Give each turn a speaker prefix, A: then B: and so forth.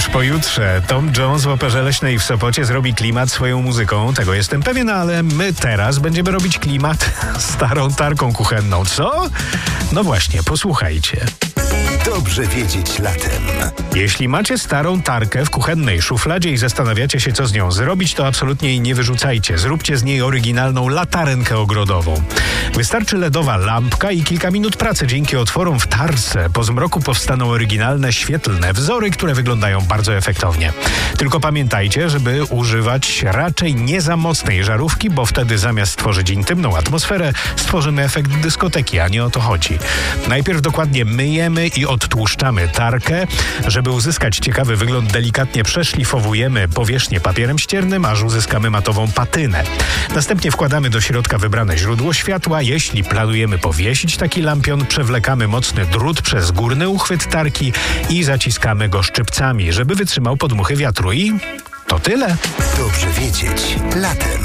A: Już pojutrze Tom Jones w Operze Leśnej w Sopocie zrobi klimat swoją muzyką, tego jestem pewien, ale my teraz będziemy robić klimat starą tarką kuchenną. Co? No właśnie, posłuchajcie.
B: Dobrze wiedzieć latem.
A: Jeśli macie starą tarkę w kuchennej szufladzie i zastanawiacie się, co z nią zrobić, to absolutnie jej nie wyrzucajcie. Zróbcie z niej oryginalną latarenkę ogrodową. Wystarczy LEDowa lampka i kilka minut pracy. Dzięki otworom w tarce po zmroku powstaną oryginalne, świetlne wzory, które wyglądają bardzo efektownie. Tylko pamiętajcie, żeby używać raczej nie za mocnej żarówki, bo wtedy zamiast stworzyć intymną atmosferę, stworzymy efekt dyskoteki, a nie o to chodzi. Najpierw dokładnie myjemy i odtłuszczamy tarkę. Żeby uzyskać ciekawy wygląd, delikatnie przeszlifowujemy powierzchnię papierem ściernym, aż uzyskamy matową patynę. Następnie wkładamy do środka wybrane źródło światła. Jeśli planujemy powiesić taki lampion, przewlekamy mocny drut przez górny uchwyt tarki i zaciskamy go szczypcami, żeby wytrzymał podmuchy wiatru i to tyle.
B: Dobrze wiedzieć latem.